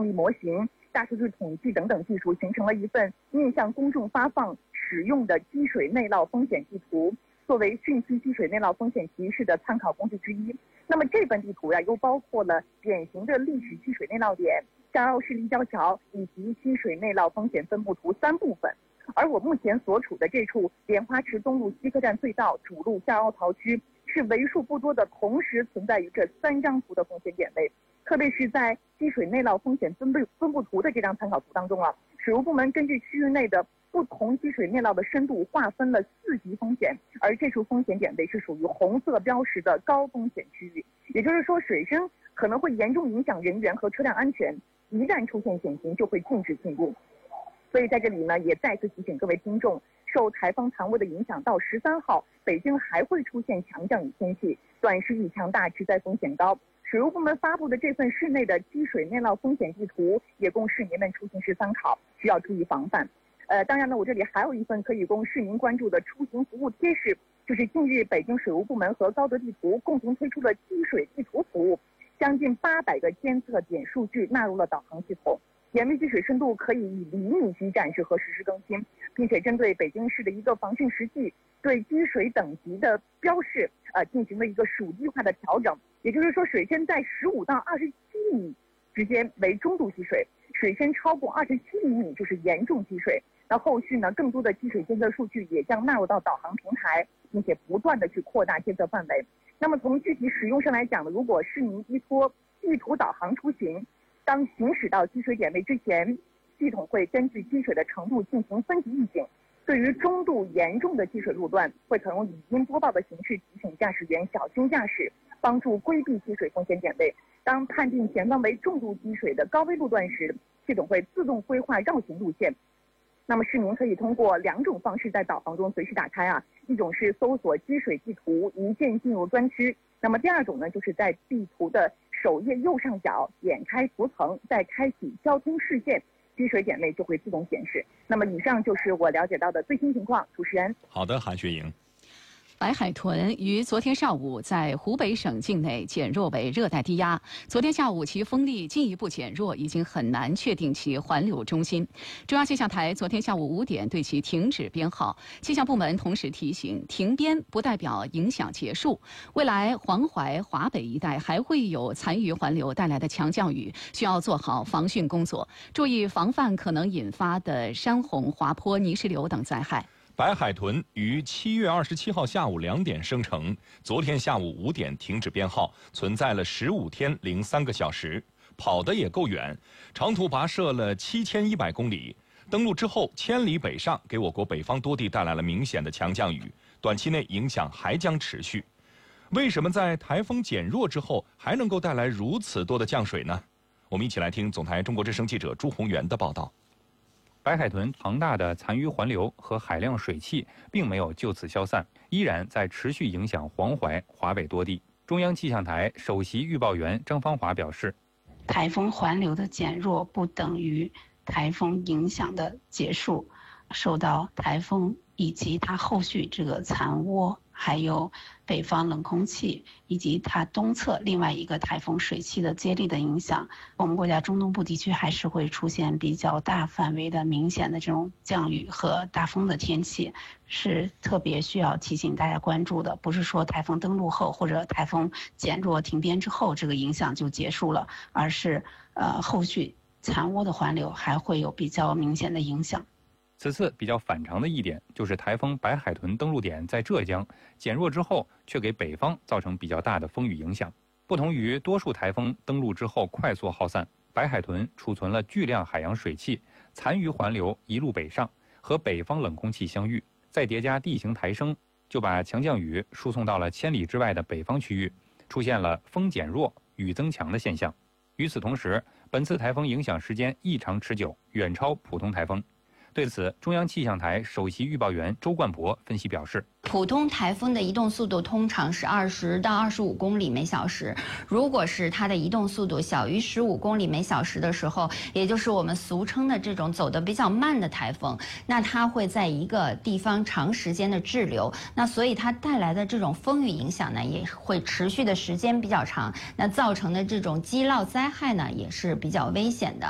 动力模型、大数据统计等等技术，形成了一份面向公众发放使用的积水内涝风险地图，作为汛期积水内涝风险提示的参考工具之一。那么这份地图又包括了典型的历史积水内涝点、下凹式立交桥以及积水内涝风险分布图3部分。而我目前所处的这处莲花池东路西客站隧道主路下凹槽区，是为数不多的同时存在于这3张图的风险点位。特别是在积水内涝风险分布图的这张参考图当中水务部门根据区域内的不同积水内涝的深度划分了4级风险，而这处风险点位是属于红色标识的高风险区域。也就是说，水深可能会严重影响人员和车辆安全，一旦出现险情就会禁止进入。所以在这里呢，也再次提醒各位听众，受台风残涡的影响，到13号，北京还会出现强降雨天气，短时雨强大，致灾风险高。水务部门发布的这份市内的积水内涝风险地图，也供市民们出行时参考，需要注意防范。当然呢，我这里还有一份可以供市民关注的出行服务贴士，就是近日北京水务部门和高德地图共同推出了积水地图服务，将近800个监测点数据纳入了导航系统。严密积水深度可以以厘米计展示和实时更新，并且针对北京市的一个防汛实际，对积水等级的标示进行了一个属地化的调整。也就是说，水深在15到27米之间为中度积水，水深超过27厘米就是严重积水。那后续呢，更多的积水监测数据也将纳入到导航平台，并且不断的去扩大监测范围。那么从具体使用上来讲呢，如果市民依托地图导航出行，当行驶到积水点位之前，系统会根据积水的程度进行分级预警。对于中度严重的积水路段，会采用语音播报的形式提醒驾驶员小心驾驶，帮助规避积水风险点位。当判定前方为重度积水的高危路段时，系统会自动规划绕行路线。那么市民可以通过2种方式在导航中随时打开一种是搜索积水地图，一键进入专区。那么第2种呢，就是在地图的首页右上角点开图层，再开启交通事件，积水点位就会自动显示。那么以上就是我了解到的最新情况。主持人， 好的，韩雪莹。 白海豚于昨天上午在湖北省境内减弱为热带低压，昨天下午其风力进一步减弱，已经很难确定其环流中心。中央气象台昨天下午5点对其停止编号。气象部门同时提醒，停编不代表影响结束，未来黄淮、华北一带还会有残余环流带来的强降雨，需要做好防汛工作，注意防范可能引发的山洪、滑坡、泥石流等灾害。 白海豚于7月27号下午2点生成，昨天下午5点停止编号，存在了15天零3个小时，跑得也够远，长途跋涉了7100公里。登陆之后千里北上，给我国北方多地带来了明显的强降雨，短期内影响还将持续。为什么在台风减弱之后还能够带来如此多的降水呢？我们一起来听总台中国之声记者朱宏元的报道。 白海豚庞大的残余环流和海量水汽并没有就此消散，依然在持续影响黄淮、华北多地。中央气象台首席预报员张芳华表示， 台风环流的减弱不等于台风影响的结束，受到台风以及它后续这个残涡，还有北方冷空气以及它东侧另外一个台风水汽的接力的影响，我们国家中东部地区还是会出现比较大范围的明显的这种降雨和大风的天气，是特别需要提醒大家关注的。不是说台风登陆后或者台风减弱停编之后这个影响就结束了，而是后续残涡的环流还会有比较明显的影响。 此次比较反常的一点就是台风白海豚登陆点在浙江，减弱之后却给北方造成比较大的风雨影响。不同于多数台风登陆之后快速耗散，白海豚储存了巨量海洋水汽，残余环流一路北上，和北方冷空气相遇，再叠加地形抬升，就把强降雨输送到了千里之外的北方区域，出现了风减弱、雨增强的现象。与此同时，本次台风影响时间异常持久，远超普通台风。对此，中央气象台首席预报员周冠博分析表示， 普通台风的移动速度通常是20到25公里每小时，如果是它的移动速度小于15公里每小时的时候，也就是我们俗称的这种走得比较慢的台风，那它会在一个地方长时间的滞留，那所以它带来的这种风雨影响呢，也会持续的时间比较长，那造成的这种积涝灾害呢，也是比较危险的。